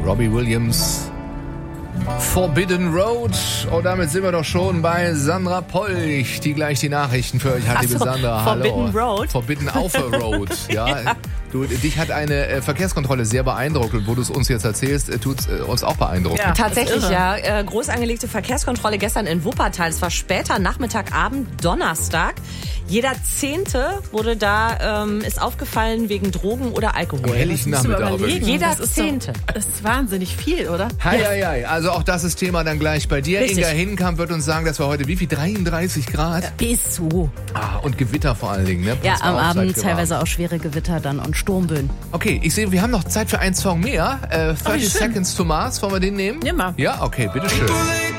Robbie Williams. Forbidden Road. Und damit sind wir doch schon bei Sandra Polch, die gleich die Nachrichten für euch hat. Liebe Sandra, hallo. Forbidden Road? Forbidden auf a Road. Ja. Du, dich hat eine Verkehrskontrolle sehr beeindruckt und wo du es uns jetzt erzählst, tut es uns auch beeindrucken. Ja, Tatsächlich, ja. Groß angelegte Verkehrskontrolle gestern in Wuppertal. Es war später Nachmittagabend, Donnerstag. Jeder Zehnte wurde da, ist aufgefallen wegen Drogen oder Alkohol. Am helllichen Nachmittag. Jeder Zehnte. Das ist wahnsinnig viel, oder? Hei. Also auch das ist Thema dann gleich bei dir. Richtig. Inga Hinkamp wird uns sagen, dass wir heute wie viel? 33 Grad? Bis so. Und Gewitter vor allen Dingen. Ne? Ja, Pass mal am auf, seid Abend gewarnt. teilweise auch schwere Gewitter dann und Sturmböen. Okay, ich sehe, wir haben noch Zeit für einen Song mehr. 30 schön. Seconds to Mars. Wollen wir den nehmen? Nimm mal. Ja, okay, bitteschön.